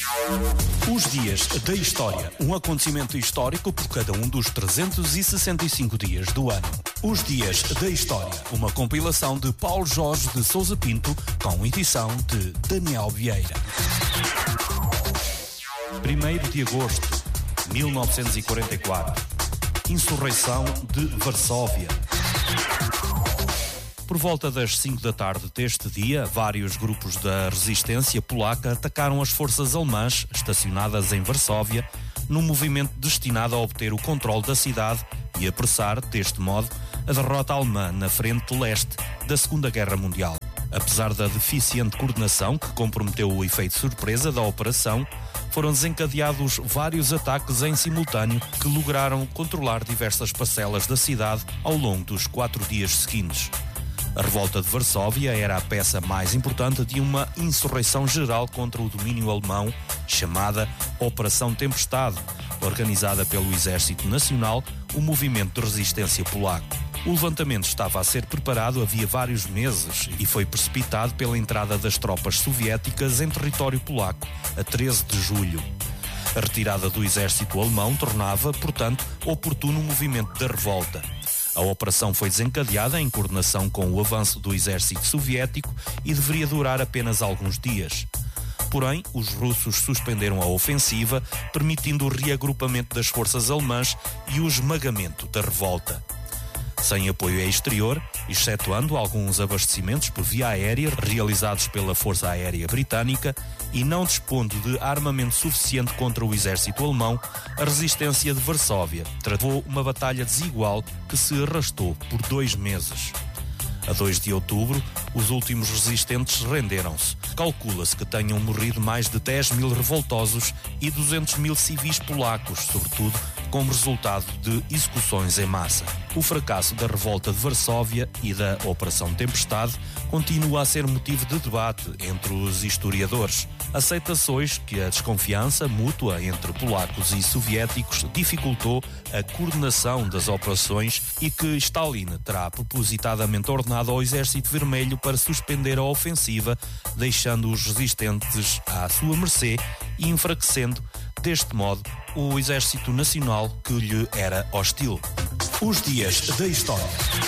Os dias da história. Um acontecimento histórico por cada um dos 365 dias do ano. Os dias da história. Uma compilação de Paulo Jorge de Sousa Pinto com edição de Daniel Vieira. 1º de agosto, 1944. Insurreição de Varsóvia. Por volta das 5 da tarde deste dia, vários grupos da resistência polaca atacaram as forças alemãs estacionadas em Varsóvia, num movimento destinado a obter o controle da cidade e apressar, deste modo, a derrota alemã na frente leste da Segunda Guerra Mundial. Apesar da deficiente coordenação que comprometeu o efeito surpresa da operação, foram desencadeados vários ataques em simultâneo que lograram controlar diversas parcelas da cidade ao longo dos 4 dias seguintes. A revolta de Varsóvia era a peça mais importante de uma insurreição geral contra o domínio alemão, chamada Operação Tempestade, organizada pelo Exército Nacional, o movimento de resistência polaco. O levantamento estava a ser preparado havia vários meses e foi precipitado pela entrada das tropas soviéticas em território polaco, a 13 de julho. A retirada do exército alemão tornava, portanto, oportuno o movimento da revolta. A operação foi desencadeada em coordenação com o avanço do exército soviético e deveria durar apenas alguns dias. Porém, os russos suspenderam a ofensiva, permitindo o reagrupamento das forças alemãs e o esmagamento da revolta. Sem apoio exterior, excetuando alguns abastecimentos por via aérea realizados pela Força Aérea Britânica e não dispondo de armamento suficiente contra o exército alemão, a resistência de Varsóvia travou uma batalha desigual que se arrastou por 2 meses. A 2 de outubro, os últimos resistentes renderam-se. Calcula-se que tenham morrido mais de 10 mil revoltosos e 200 mil civis polacos, sobretudo como resultado de execuções em massa. O fracasso da revolta de Varsóvia e da Operação Tempestade continua a ser motivo de debate entre os historiadores. Aceita-se que a desconfiança mútua entre polacos e soviéticos dificultou a coordenação das operações e que Stalin terá propositadamente ordenado ao Exército Vermelho para suspender a ofensiva, deixando os resistentes à sua mercê e enfraquecendo, deste modo, o Exército Nacional que lhe era hostil. Os dias da história.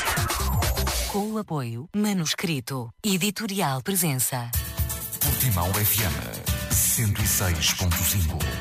Com o apoio Manuscrito Editorial Presença. Portimão FM 106.5.